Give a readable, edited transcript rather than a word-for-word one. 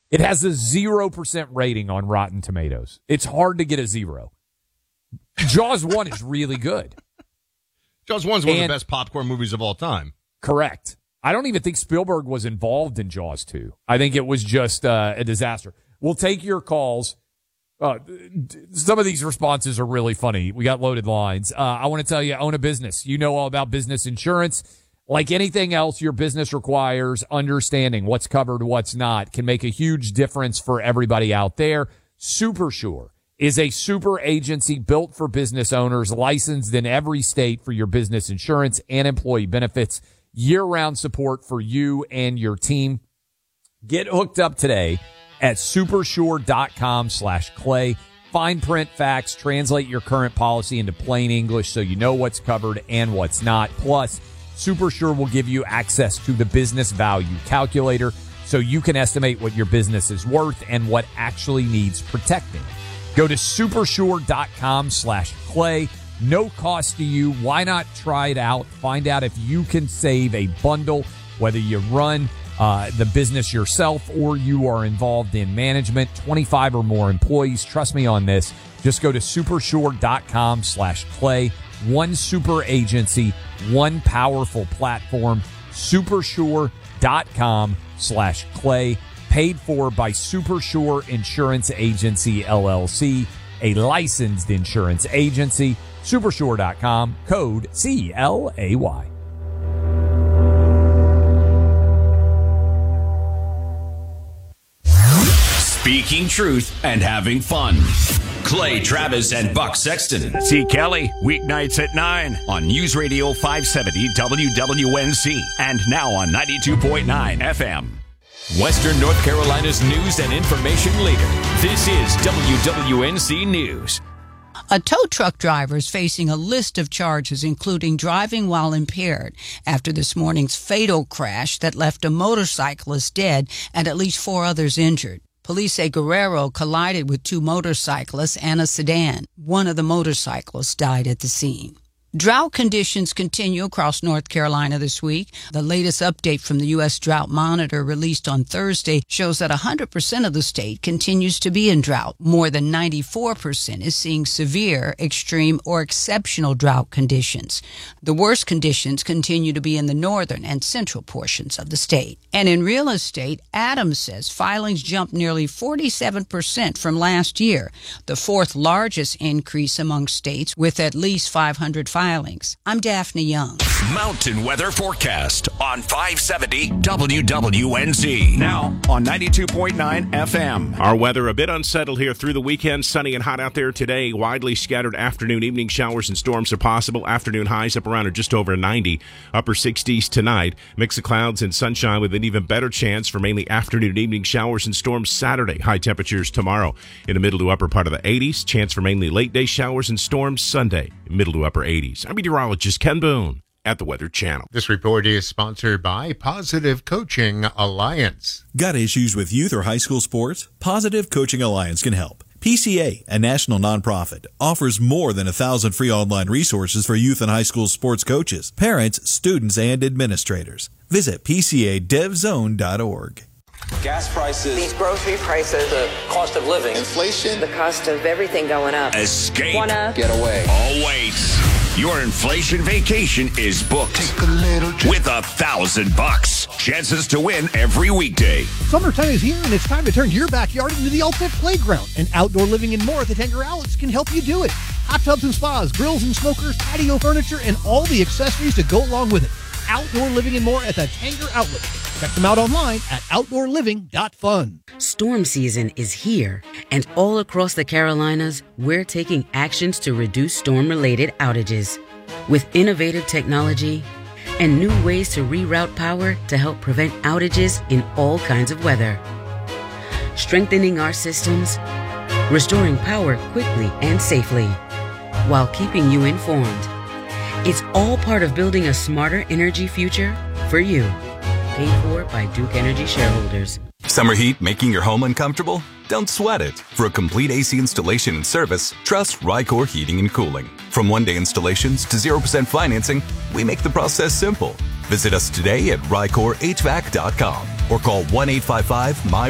It has a 0% rating on Rotten Tomatoes. It's hard to get a 0. Jaws 1 is really good. Jaws 1 is one of the best popcorn movies of all time. Correct. I don't even think Spielberg was involved in Jaws 2. I think it was just a disaster. We'll take your calls. Some of these responses are really funny. We got loaded lines. I want to tell you, own a business. You know all about business insurance. Like anything else, your business requires understanding what's covered, what's not. Can make a huge difference for everybody out there. SuperSure is a super agency built for business owners, licensed in every state for your business insurance and employee benefits. Year-round support for you and your team. Get hooked up today at supersure.com/Clay. Fine print facts, translate your current policy into plain English so you know what's covered and what's not. Plus, SuperSure will give you access to the business value calculator so you can estimate what your business is worth and what actually needs protecting. Go to supersure.com/Clay. No cost to you. Why not try it out? Find out if you can save a bundle, whether you run the business yourself or you are involved in management, 25 or more employees. Trust me on this. Just go to supersure.com/Clay. One super agency, one powerful platform. Supersure.com/Clay. Paid for by SuperSure Insurance Agency, LLC, a licensed insurance agency. Supersure.com, code CLAY. Speaking truth and having fun. Clay Travis and Buck Sexton. See Kelly, weeknights at 9 on News Radio 570 WWNC and now on 92.9 FM. Western North Carolina's news and information leader. This is WWNC News. A tow truck driver is facing a list of charges, including driving while impaired, after this morning's fatal crash that left a motorcyclist dead and at least 4 others injured. Police say Guerrero collided with 2 motorcyclists and a sedan. One of the motorcyclists died at the scene. Drought conditions continue across North Carolina this week. The latest update from the U.S. Drought Monitor released on Thursday shows that 100% of the state continues to be in drought. More than 94% is seeing severe, extreme, or exceptional drought conditions. The worst conditions continue to be in the northern and central portions of the state. And in real estate, Adams says filings jumped nearly 47% from last year, the 4th largest increase among states with at least 500 filings. I'm Daphne Young. Mountain weather forecast on 570 WWNC. Now on 92.9 FM. Our weather a bit unsettled here through the weekend. Sunny and hot out there today. Widely scattered afternoon, evening showers and storms are possible. Afternoon highs up around or just over 90. Upper 60s tonight. Mix of clouds and sunshine with an even better chance for mainly afternoon and evening showers and storms Saturday. High temperatures tomorrow in the middle to upper part of the 80s. Chance for mainly late day showers and storms Sunday. Middle to upper 80s. I'm meteorologist Ken Boone at the Weather Channel. This report is sponsored by Positive Coaching Alliance. Got issues with youth or high school sports? Positive Coaching Alliance can help. PCA, a national nonprofit, offers more than 1,000 free online resources for youth and high school sports coaches, parents, students, and administrators. Visit PCADevZone.org. Gas prices, these grocery prices, the cost of living, inflation, the cost of everything going up. Escape. Wanna get away. Oh, wait. Your inflation vacation is booked. Take a little trip. With $1,000. Chances to win every weekday. Summertime is here, and it's time to turn your backyard into the ultimate playground. And Outdoor Living and More at the Tanger Outlets can help you do it. Hot tubs and spas, grills and smokers, patio furniture, and all the accessories to go along with it. Outdoor Living and More at the Tanger Outlets. Check them out online at outdoorliving.fun. Storm season is here, and all across the Carolinas, we're taking actions to reduce storm-related outages. With innovative technology and new ways to reroute power to help prevent outages in all kinds of weather. Strengthening our systems, restoring power quickly and safely, while keeping you informed. It's all part of building a smarter energy future for you. Paid for by Duke Energy shareholders. Summer heat making your home uncomfortable? Don't sweat it. For a complete AC installation and service, trust Rycor Heating and Cooling. From one-day installations to 0% financing, we make the process simple. Visit us today at RycorHVAC.com or call 1-855-MY